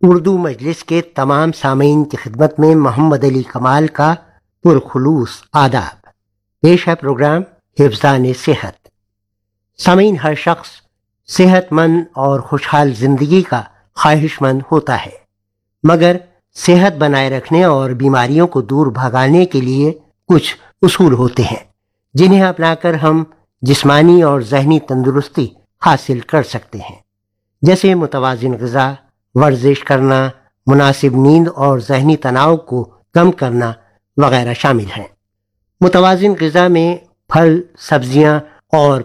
उर्दू मजलिस के तमाम सामीन की खिदमत में मोहम्मद अली कमाल का पुरखुलूस आदाब। पेश है प्रोग्राम हिफ्ज़ान सेहत। सामीन, हर शख्स सेहतमंद और खुशहाल जिंदगी का ख्वाहिशमंद होता है, मगर सेहत बनाए रखने और बीमारियों को दूर भगाने के लिए कुछ उसूल होते हैं जिन्हें अपनाकर हम जिस्मानी और जहनी तंदुरुस्ती हासिल कर सकते हैं। जैसे मुतवाज़िन ग़िज़ा, वर्जिश करना, मुनासिब नींद और जहनी तनाव को कम करना वगैरह शामिल हैं। मुतवाज़िन ग़िज़ा में फल, सब्जियां और